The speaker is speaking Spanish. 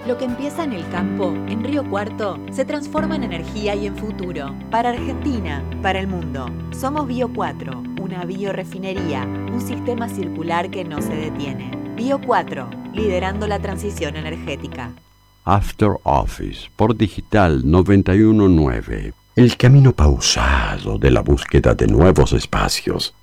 Lo que empieza en el campo, en Río Cuarto, se transforma en energía y en futuro. Para Argentina, para el mundo. Somos Bio 4, una biorefinería, un sistema circular que no se detiene. Bio 4, liderando la transición energética. After Office, por Digital 919. El camino pausado de la búsqueda de nuevos espacios